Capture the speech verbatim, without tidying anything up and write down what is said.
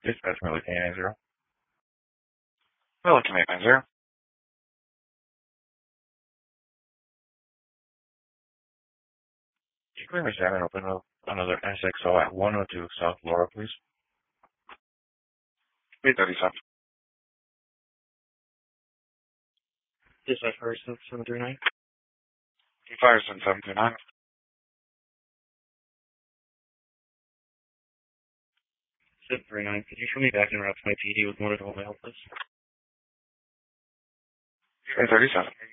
Dispatch Millie eight nine zero. Milliken eight nine zero. You can reach out and open up another S X O at one oh two South Laura, please. eight thirty-seven. Dispatch First seven three nine. Firestone seven two nine. seven three nine. Could you show me back en route to my P D with motor to hold my help, please? eight thirty-seven.